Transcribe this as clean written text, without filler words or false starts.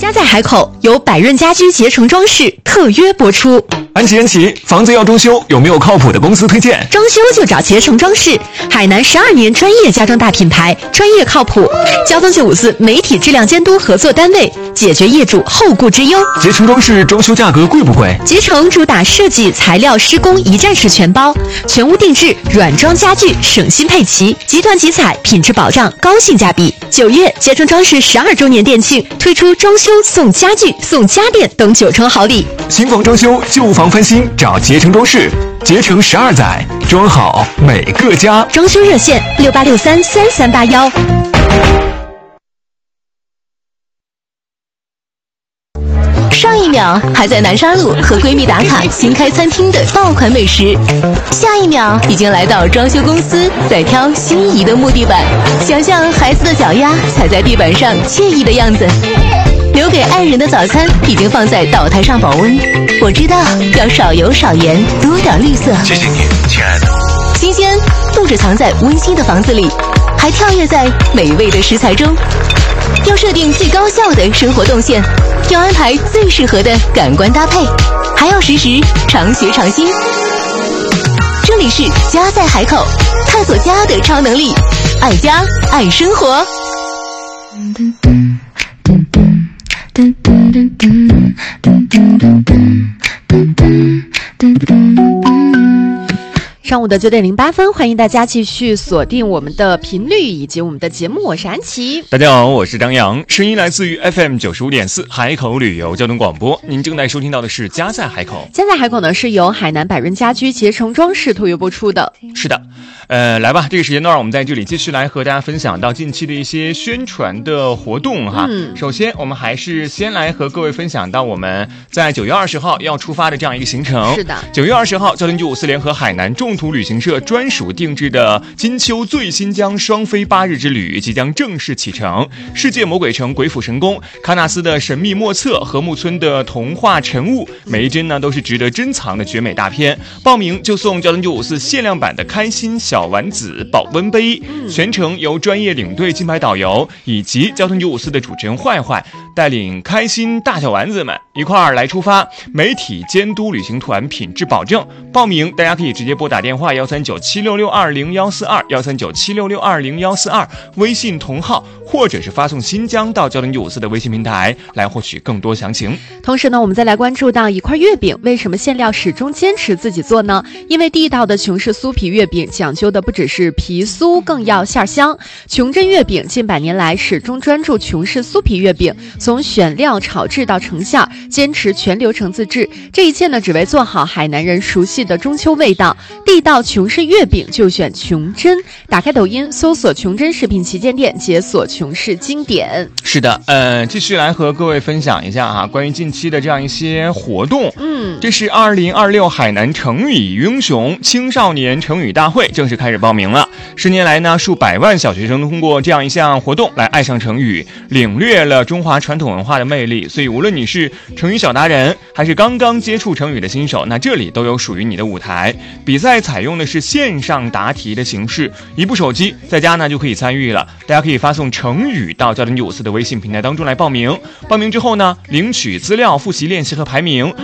家在海口由百润家居携程装饰特约播出。 安琪，房子要装修，有没有靠谱的公司推荐？ 装修就找携程装饰，海南12年专业家装大品牌，专业靠谱。交通954媒体质量监督合作单位，解决业主后顾之忧。 携程装饰装修价格贵不贵？ 携程主打设计、材料、施工一站式全包，全屋定制，软装家具省心配齐，集团集采，品质保障，高性价比。9月，携程装饰12周年店庆，推出装修送家具、送家电等9成好礼。 新房装修，旧房翻新，找携程装饰。携程12载，装好每个家。 装修热线68633381。上一秒还在南沙路和闺蜜打卡新开餐厅的爆款美食，下一秒已经来到装修公司在挑心仪的木地板，想象孩子的脚丫踩在地板上惬意的样子。留给爱人的早餐已经放在岛台上保温，我知道要少油少盐，多点绿色。 谢谢你，亲爱的。 新鲜不止藏在温馨的房子里，还跳跃在美味的食材中。要设定最高效的生活动线，要安排最适合的感官搭配，还要时时常学常新。这里是家在海口，探索家的超能力，爱家爱生活。上午的9点08分，欢迎大家继续锁定我们的频率以及我们的节目，我是安琪。 大家好，我是张扬，声音来自于 FM95.4 海口旅游交通广播。您正在收听到的是家在海口。 家在海口呢是由海南百润家居携程装饰特约播出的。 是的，来吧，这个时间段我们在这里继续来和大家分享到近期的一些宣传的活动哈。首先我们还是先来和各位分享到我们在9月20号要出发的这样一个行程。 是的 ，9月20号，交通954联合海南众途旅行社专属定制的金秋最新疆双飞8日之旅即将正式启程。世界魔鬼城鬼斧神工，喀纳斯的神秘莫测，和木村的童话晨雾，每一帧呢都是值得珍藏的绝美大片。报名就送交通954限量版的开心小丸子保温杯，全程由专业领队金牌导游以及交通954的主持人坏坏带领开心大小丸子们一块儿来出发，媒体监督旅行团，品质保证。报名大家可以直接拨打电话13976620142，13976620142，微信同号，或者是发送新疆到交通954的微信平台来获取更多详情。 同时呢，我们再来关注到一块月饼，为什么馅料始终坚持自己做呢？因为地道的琼氏酥皮月饼讲究的不只是皮酥，更要馅香。琼珍月饼近100年来始终专注琼氏酥皮月饼，从选料炒制到成馅，坚持全流程自制，这一切呢，只为做好海南人熟悉的中秋味道。地道琼氏月饼就选琼珍，打开抖音搜索琼珍食品旗舰店，解锁琼氏经典。 是的，继续来和各位分享一下哈，关于近期的这样一些活动。这是2026海南成语英雄青少年成语大会正式开始报名了。10年来呢，数百万小学生通过这样一项活动来爱上成语，领略了中华传统文化的魅力。所以无论你是成语小达人，还是刚刚接触成语的新手，那这里都有属于你的舞台。比赛采用的是线上答题的形式，一部手机在家呢就可以参与了。大家可以发送成语到交通954的微信平台当中来报名。报名之后呢，领取资料、复习练习和排名，